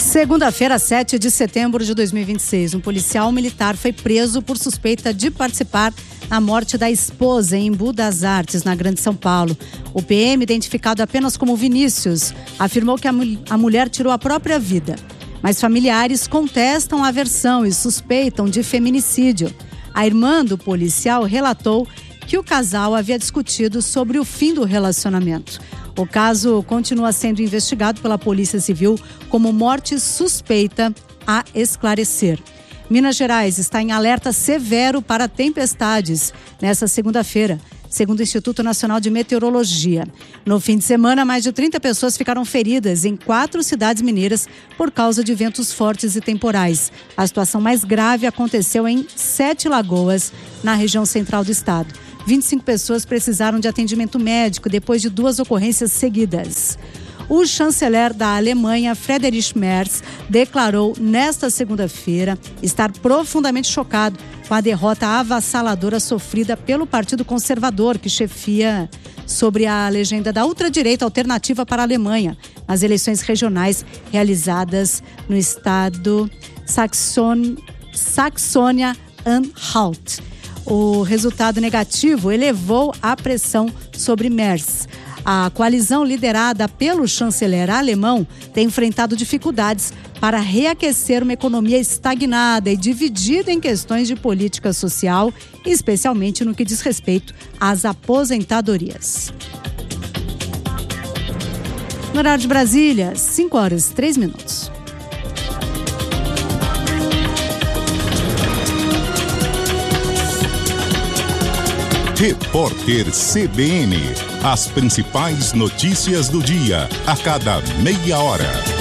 Segunda-feira, 7 de setembro de 2026, um policial militar foi preso por suspeita de participar na morte da esposa em Embu das Artes, na Grande São Paulo. O PM, identificado apenas como Vinícius, afirmou que a mulher tirou a própria vida. Mas familiares contestam a versão e suspeitam de feminicídio. A irmã do policial relatou que o casal havia discutido sobre o fim do relacionamento. O caso continua sendo investigado pela Polícia Civil como morte suspeita a esclarecer. Minas Gerais está em alerta severo para tempestades nesta segunda-feira, segundo o Instituto Nacional de Meteorologia. No fim de semana, mais de 30 pessoas ficaram feridas em 4 cidades mineiras por causa de ventos fortes e temporais. A situação mais grave aconteceu em 7 Lagoas, na região central do estado. 25 pessoas precisaram de atendimento médico depois de 2 ocorrências seguidas. O chanceler da Alemanha, Friedrich Merz, declarou nesta segunda-feira estar profundamente chocado com a derrota avassaladora sofrida pelo Partido Conservador, que chefia sobre a legenda da ultradireita Alternativa para a Alemanha, nas eleições regionais realizadas no estado Saxônia-Anhalt. O resultado negativo elevou a pressão sobre Merz. A coalizão liderada pelo chanceler alemão tem enfrentado dificuldades para reaquecer uma economia estagnada e dividida em questões de política social, especialmente no que diz respeito às aposentadorias. No horário de Brasília, 5h03. Repórter CBN. As principais notícias do dia, a cada meia hora.